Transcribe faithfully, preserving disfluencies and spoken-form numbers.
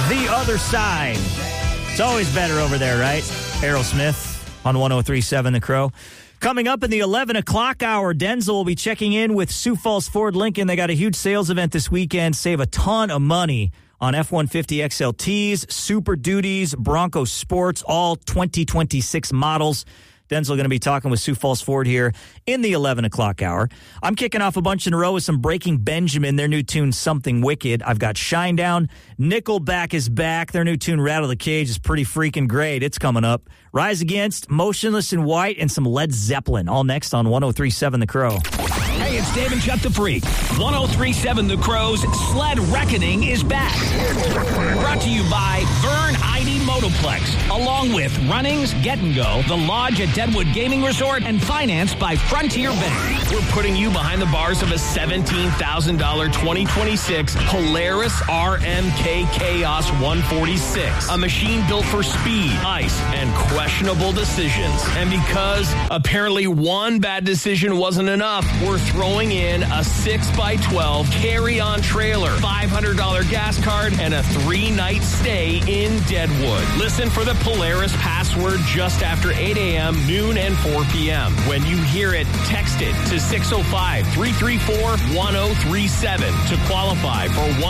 The Other Side. It's always better over there, right? Aerosmith on one oh three point seven The Crow. Coming up in the eleven o'clock hour, Denzel will be checking in with Sioux Falls Ford Lincoln. They got a huge sales event this weekend. Save a ton of money on F one fifty X L Ts, Super Duties, Bronco Sports, all twenty twenty-six models. Denzel going to be talking with Sioux Falls Ford here in the eleven o'clock hour. I'm kicking off a bunch in a row with some Breaking Benjamin, their new tune, Something Wicked. I've got Shinedown. Nickelback is back. Their new tune, Rattle the Cage, is pretty freaking great. It's coming up. Rise Against, Motionless in White, and some Led Zeppelin. All next on one oh three point seven The Crow. Hey, it's Dave and Chuck the Freak. one oh three point seven The Crow's Sled Reckoning is back. Brought to you by Vern Heide Motoplex, along with Runnings, Get and Go, The Lodge at Deadwood Gaming Resort, and financed by Frontier Bank. We're putting you behind the bars of a seventeen thousand dollars twenty twenty-six Polaris R M K Chaos one forty-six, a machine built for speed, ice, and questionable decisions. And because apparently one bad decision wasn't enough, we're throwing in a six by twelve carry-on trailer, five hundred dollars gas card, and a three-night stay in Deadwood. Listen for the Polaris password just after eight a.m., noon, and four p.m. When you hear it, text it to six oh five, three three four, one oh three seven to qualify for one